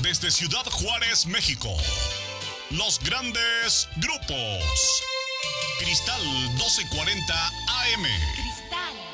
Desde Ciudad Juárez, México. Los grandes grupos. Cristal 1240 AM.